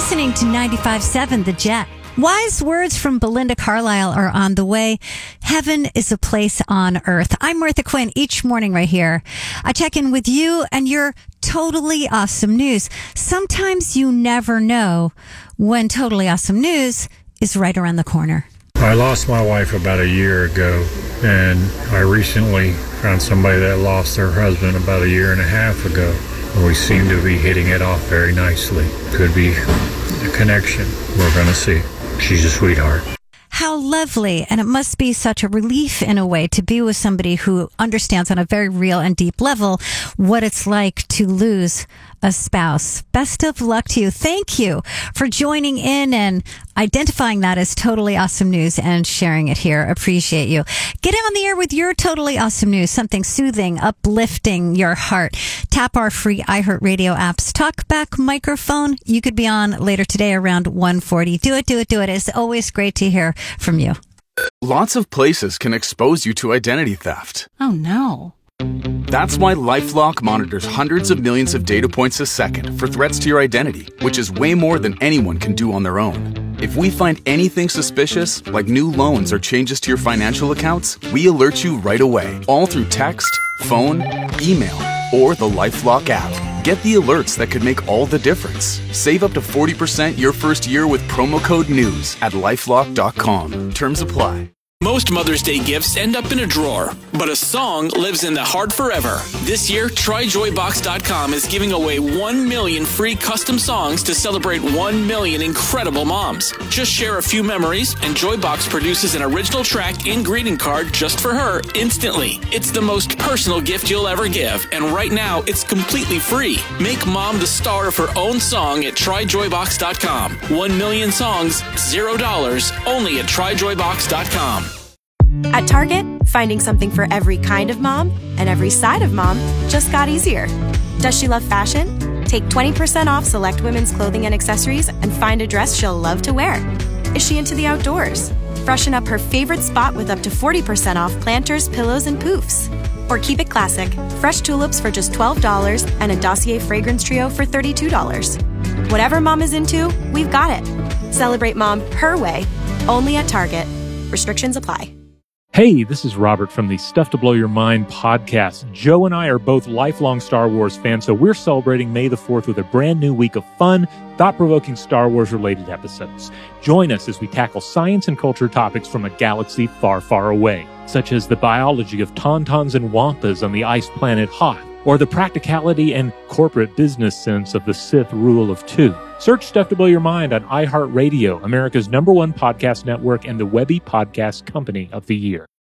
listening to 95.7 The Jet. Wise words from Belinda Carlisle are on the way. Heaven is a place on earth. I'm Martha Quinn. Each morning right here, I check in with you and your totally awesome news. Sometimes you never know when totally awesome news is right around the corner. I lost my wife about a year ago, and I recently found somebody that lost their husband about a year and a half ago. We seem to be hitting it off very nicely. Could be a connection. We're going to see. She's a sweetheart. How lovely. And it must be such a relief in a way to be with somebody who understands on a very real and deep level what it's like to lose a spouse. Best of luck to you. Thank you for joining in and identifying that as totally awesome news and sharing it here. Appreciate you. Get on the air with your totally awesome news, something soothing, uplifting your heart. Tap our free iHeartRadio apps. Talkback microphone. You could be on later today around 1:40. Do it. It's always great to hear from you. Lots of places can expose you to identity theft. Oh, no. That's why LifeLock monitors hundreds of millions of data points a second for threats to your identity, which is way more than anyone can do on their own. If we find anything suspicious, like new loans or changes to your financial accounts, we alert you right away, all through text, phone, email, or the LifeLock app. Get the alerts that could make all the difference. Save up to 40% your first year with promo code NEWS at LifeLock.com. Terms apply. Most Mother's Day gifts end up in a drawer, but a song lives in the heart forever. This year, TryJoyBox.com is giving away 1 million free custom songs to celebrate 1 million incredible moms. Just share a few memories, and Joybox produces an original track and greeting card just for her instantly. It's the most personal gift you'll ever give, and right now, it's completely free. Make mom the star of her own song at TryJoyBox.com. 1 million songs, $0, only at TryJoyBox.com. At Target, finding something for every kind of mom and every side of mom just got easier. Does she love fashion? Take 20% off select women's clothing and accessories and find a dress she'll love to wear. Is she into the outdoors? Freshen up her favorite spot with up to 40% off planters, pillows, and poofs. Or keep it classic, fresh tulips for just $12 and a Dossier fragrance trio for $32. Whatever mom is into, we've got it. Celebrate mom her way, only at Target. Restrictions apply. Hey, this is Robert from the Stuff to Blow Your Mind podcast. Joe and I are both lifelong Star Wars fans, so we're celebrating May the 4th with a brand new week of fun, thought-provoking Star Wars-related episodes. Join us as we tackle science and culture topics from a galaxy far, far away, such as the biology of tauntauns and wampas on the ice planet Hoth, or the practicality and corporate business sense of the Sith rule of two. Search Stuff to Blow Your Mind on iHeartRadio, America's #1 podcast network and the Webby Podcast Company of the Year.